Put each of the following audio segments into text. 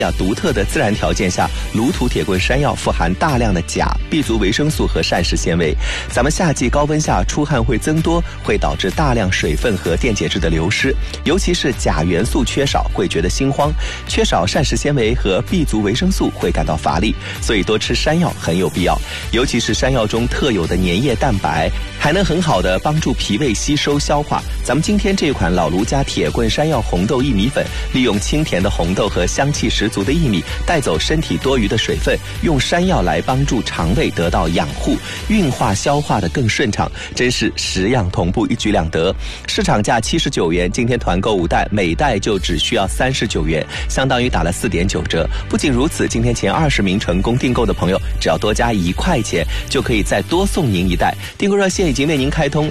独特的自然条件下，芦土铁棍山药富含大量的钾、B 族维生素和膳食纤维。咱们夏季高温下出汗会增多，会导致大量水分和电解质的流失，尤其是钾元素缺少会觉得心慌，缺少膳食纤维和 B 族维生素会感到乏力，所以多吃山药很有必要。尤其是山药中特有的粘液蛋白，还能很好的帮助脾胃吸收消化。咱们今天这款老卢家铁棍山药红豆薏米粉，利用清甜的红豆和香气十足的薏米，带走身体多余的水分，用山药来帮助肠胃得到养护，运化消化的更顺畅，真是十样同步，一举两得。市场价79元，今天团购5袋，每袋就只需要39元，相当于打了4.9折。不仅如此，今天前20名成功订购的朋友，只要多加1块钱，就可以再多送您1袋。订购热线已经为您开通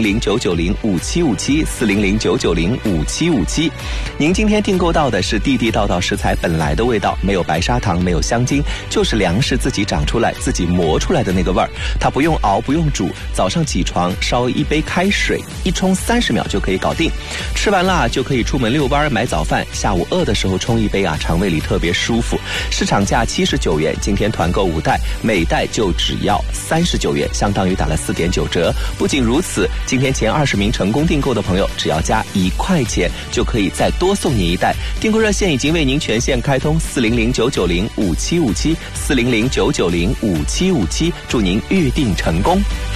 ，400-990-5757，400-990-5757。您今天订购到的是地地道道食材本来的味道，没有白砂糖，没有香精，就是粮食自己长出来、自己磨出来的那个味儿。它不用熬，不用煮，早上起床烧一杯开水，一冲30秒就可以搞定。吃完了就可以出门遛弯买早饭，下午饿的时候冲一杯啊，肠胃里特别舒服。市场价79元，今天团购5袋，每袋就只要39元，相当于打了4.9折。不仅如此，今天前20名成功订购的朋友，只要加1块钱就可以再多送你1袋。订购热线已经为您全线开通，400-990-5757，400-990-5757，祝您预订成功。